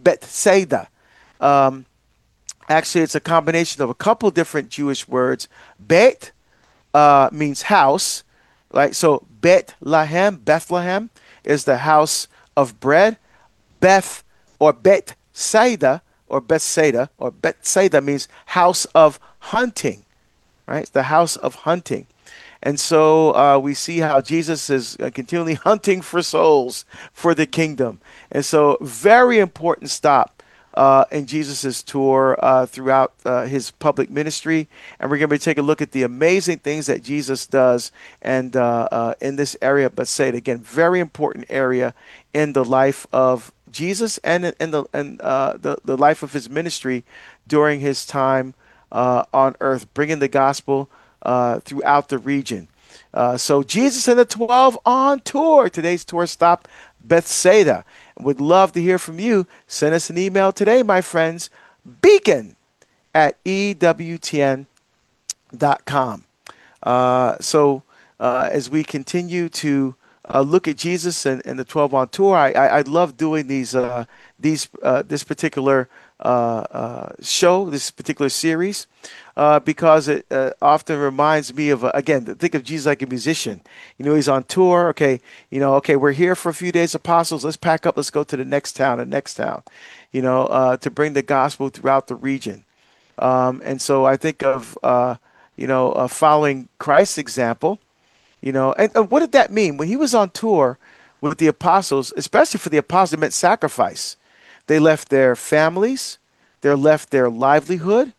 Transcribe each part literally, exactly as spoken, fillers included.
Bethsaida. Um, Actually, it's a combination of a couple different Jewish words. Bet uh, means house, right? So Bethlehem, Bethlehem is the house of bread. Beth or Bethsaida or Bethsaida or Bethsaida means house of hunting, right? It's the house of hunting. And so uh, we see how Jesus is uh, continually hunting for souls for the kingdom. And so, very important stop uh, in Jesus's tour uh, throughout uh, his public ministry. And we're going to take a look at the amazing things that Jesus does and uh, uh, in this area of Bethsaida. Again, very important area in the life of Jesus and in the and uh, the the life of his ministry during his time uh, on earth, bringing the gospel uh, throughout the region. Uh, so Jesus and the twelve on tour. Today's tour stop, Bethsaida. Would love to hear from you. Send us an email today, my friends. Beacon at E W T N dot com. Uh, so uh, as we continue to uh, look at Jesus and, and the twelve on tour, I, I, I love doing these uh, these uh, this particular uh, uh, show, this particular series, uh, because it uh, often reminds me of uh, again, think of Jesus like a musician. You know, he's on tour. Okay, you know, okay, we're here for a few days, apostles. Let's pack up. Let's go to the next town, the next town. You know, uh, to bring the gospel throughout the region. Um, and so I think of uh, you know, uh, following Christ's example, you know, and, and what did that mean when he was on tour with the apostles, especially for the apostles, it meant sacrifice. They left their families, they left their livelihood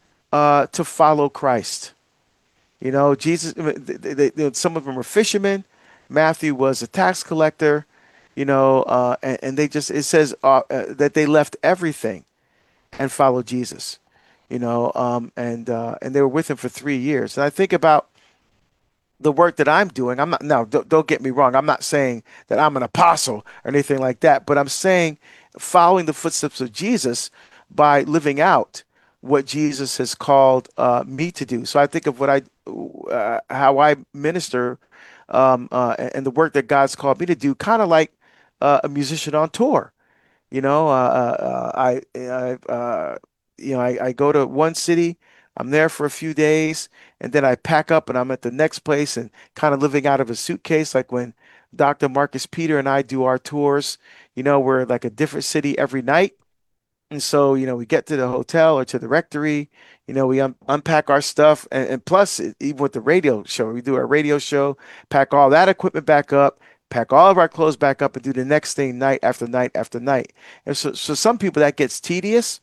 uh, to follow Christ. You know, Jesus, they, they, they, some of them were fishermen. Matthew was a tax collector, you know, uh, and, and they just, it says uh, uh, that they left everything and followed Jesus, you know, um, and uh, and they were with him for three years. And I think about the work that I'm doing. I'm not now. Don't, don't get me wrong. I'm not saying that I'm an apostle or anything like that. But I'm saying following the footsteps of Jesus by living out what Jesus has called uh, me to do. So I think of what I, uh, how I minister, um, uh, and and the work that God's called me to do, kind of like uh, a musician on tour. You know, uh, uh, uh, I, I, uh, you know, I, I go to one city, I'm there for a few days, and then I pack up and I'm at the next place and kind of living out of a suitcase. Like when doctor Marcus Peter and I do our tours, you know, we're like a different city every night. And so, you know, we get to the hotel or to the rectory, you know, we un unpack our stuff. And, and plus, e- even with the radio show, we do our radio show, pack all that equipment back up, pack all of our clothes back up, and do the next thing night after night after night. And so, so some people that gets tedious.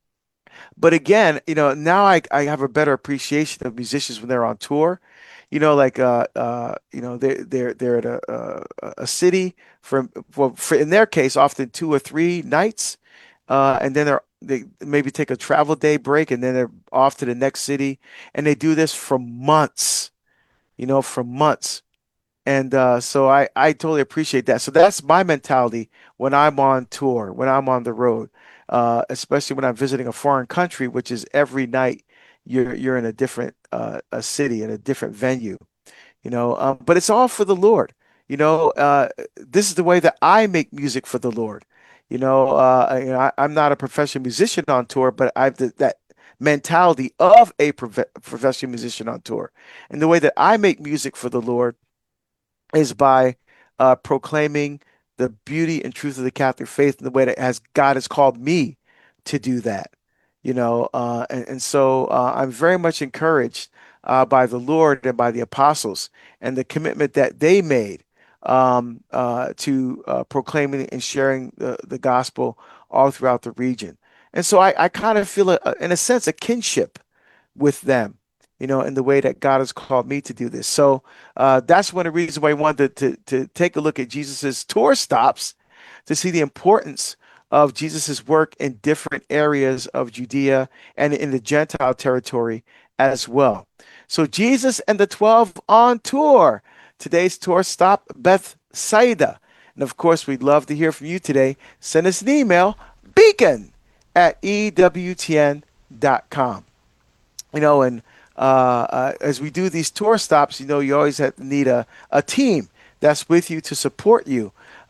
But again, you know, now I, I have a better appreciation of musicians when they're on tour. You know, like uh, uh, you know, they they're they're at a a, a city for, well, for in their case, often two or three nights, uh, and then they're they maybe take a travel day break, and then they're off to the next city, and they do this for months. You know, for months. And uh, so I, I totally appreciate that. So that's my mentality when I'm on tour, when I'm on the road, uh, especially when I'm visiting a foreign country, which is every night you're you're in a different uh, a city in a different venue, you know. Um, but it's all for the Lord, you know. Uh, this is the way that I make music for the Lord, you know. Uh, you know, I, I'm not a professional musician on tour, but I've th that mentality of a prof professional musician on tour, and the way that I make music for the Lord is by uh, proclaiming the beauty and truth of the Catholic faith in the way that as God has called me to do that, you know, uh, and, and so uh, I'm very much encouraged uh, by the Lord and by the apostles and the commitment that they made um, uh, to uh, proclaiming and sharing the, the gospel all throughout the region. And so I, I kind of feel, a, a- in a sense, a kinship with them, you know, in the way that God has called me to do this. So uh, that's one of the reasons why I wanted to, to, to take a look at Jesus's tour stops to see the importance of Jesus's work in different areas of Judea and in the Gentile territory as well. So Jesus and the twelve on tour. Today's tour stop, Bethsaida. And of course, we'd love to hear from you today. Send us an email, beacon at E W T N dot com. You know, and uh, uh, as we do these tour stops, you know, you always have to need a, a team that's with you to support you.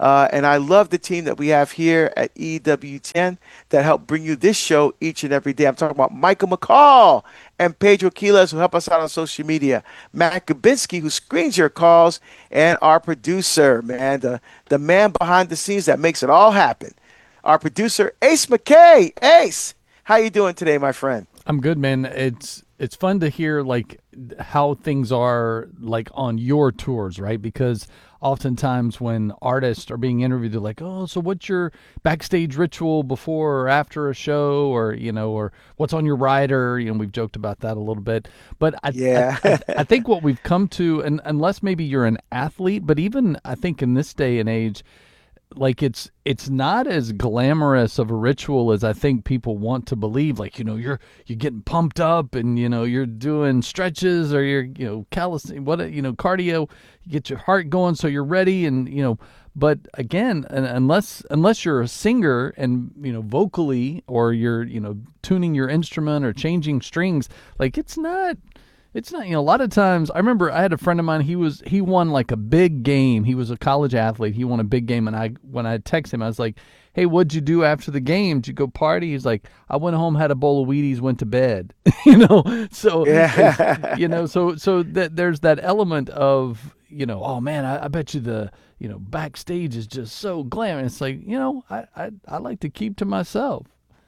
Uh, and I love the team that we have here at E W T N that help bring you this show each and every day. I'm talking about Michael McCall and Pedro Quiles, who help us out on social media, Matt Gabinski, who screens your calls, and our producer, man, the, the man behind the scenes that makes it all happen, our producer, Ace McKay. Ace, how you doing today, my friend? I'm good, man. It's it's fun to hear like how things are like on your tours, right? Because oftentimes when artists are being interviewed, they're like, "Oh, so what's your backstage ritual before or after a show, or you know, or what's on your rider?" You know, we've joked about that a little bit, but I Yeah. I, I, I think what we've come to, and unless maybe you're an athlete, but even I think in this day and age, like it's it's not as glamorous of a ritual as I think people want to believe. Like, you know, you're you're getting pumped up and you know you're doing stretches or you're you know callus what you know cardio, you get your heart going so you're ready and you know. But again, unless unless you're a singer and you know vocally or you're you know tuning your instrument or changing strings, like it's not. It's not, you know, a lot of times, I remember I had a friend of mine, he was, he won like a big game. He was a college athlete. He won a big game. And I, when I texted him, I was like, "Hey, what'd you do after the game? Did you go party?" He's like, "I went home, had a bowl of Wheaties, went to bed." you know? So, Yeah. you know, so, so that there's that element of, you know, oh man, I, I bet you the, you know, backstage is just so glamorous. It's like, you know, I, I, I like to keep to myself.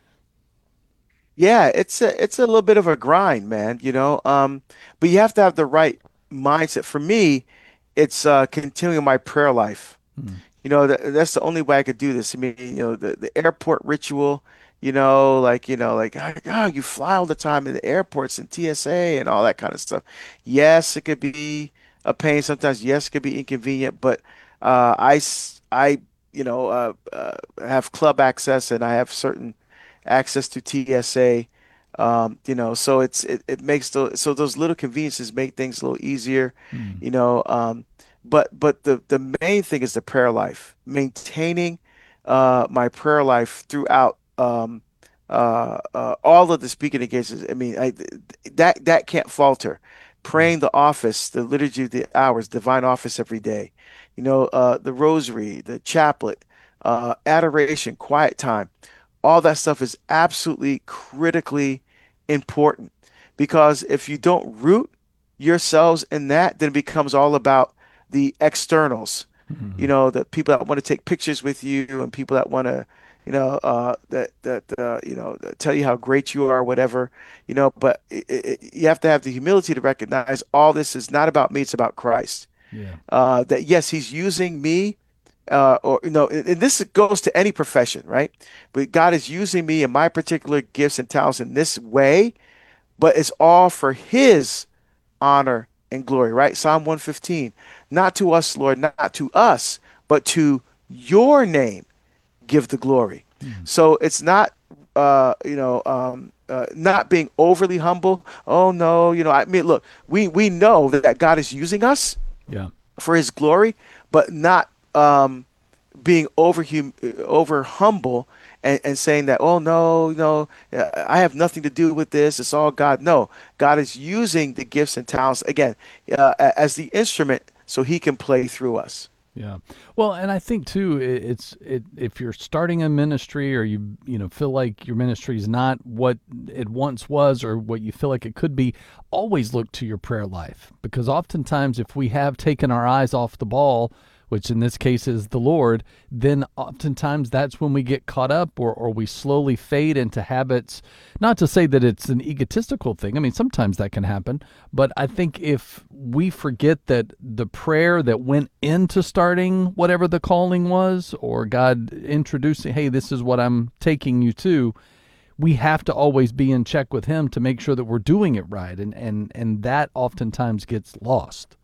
Yeah, it's a it's a little bit of a grind, man, you know. Um, but you have to have the right mindset. For me, it's uh continuing my prayer life. Mm. You know, that, that's the only way I could do this. I mean, you know, the, the airport ritual, you know, like, you know, like, oh, you fly all the time in the airports and T S A and all that kind of stuff. Yes, it could be a pain sometimes. Yes, it could be inconvenient, but uh, I, s- I, you know, uh, uh, have club access and I have certain access to T S A. Um, you know, so it's it, it makes the so those little conveniences make things a little easier, Mm. you know. Um, but but the the main thing is the prayer life, maintaining uh, my prayer life throughout um, uh, uh, all of the speaking engagements. I mean, I, that that can't falter. Yeah. Praying the office, the liturgy of the hours, divine office every day. You know, uh, the rosary, the chaplet, uh, adoration, quiet time, all that stuff is absolutely critically important because if you don't root yourselves in that, then it becomes all about the externals. You Mhm. know, the people that want to take pictures with you and people that want to, you know, uh, that that uh, you know, tell you how great you are, whatever. You know, but it, it, you have to have the humility to recognize all this is not about me; it's about Christ. Yeah. Uh, that yes, He's using me uh, or you know, and this goes to any profession, right? But God is using me in my particular gifts and talents in this way, but it's all for His honor and glory, right? Psalm one fifteen, not to us, Lord, not to us, but to your name give the glory. Mm. So it's not, uh, you know, um, uh, not being overly humble. Oh no, you know, I mean, look, we we know that God is using us Yeah. for His glory, but not um, being over hum- over humble and, and saying that, oh no, no, uh, I have nothing to do with this. It's all God. No, God is using the gifts and talents again uh, a- as the instrument so He can play through us. Yeah. Well, and I think too, it, it's it if you're starting a ministry or you you know feel like your ministry is not what it once was or what you feel like it could be, always look to your prayer life because oftentimes if we have taken our eyes off the ball, which in this case is the Lord, then oftentimes that's when we get caught up or, or we slowly fade into habits. Not to say that it's an egotistical thing. I mean, sometimes that can happen. But I think if we forget that the prayer that went into starting whatever the calling was, or God introducing, hey, this is what I'm taking you to, we have to always be in check with Him to make sure that we're doing it right. And, and, and that oftentimes gets lost.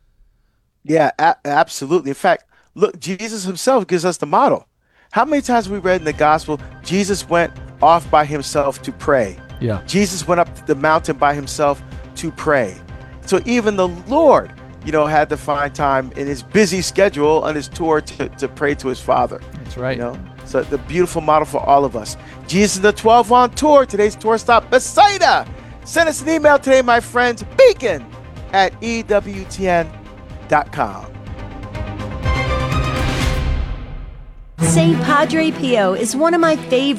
Yeah, a- absolutely. In fact, look, Jesus Himself gives us the model. How many times we read in the gospel, Jesus went off by Himself to pray. Yeah. Jesus went up the mountain by Himself to pray. So even the Lord, you know, had to find time in His busy schedule on His tour to, to pray to His Father. That's right. You know, so the beautiful model for all of us. Jesus and the twelve on tour. Today's tour stop, Bethsaida. Send us an email today, my friends. Beacon at E W T N dot com. Saint Padre Pio is one of my favorites.